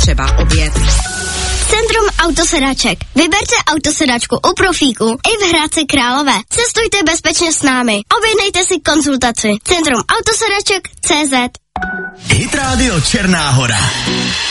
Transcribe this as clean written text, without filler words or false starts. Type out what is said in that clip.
třeba oběd. Centrum autosedaček. Vyberte autosedačku u Profíku i v Hradci Králové. Cestujte bezpečně s námi. Objednejte si konzultaci. Centrum autosedaček.cz. Hit Radio Černá Hora.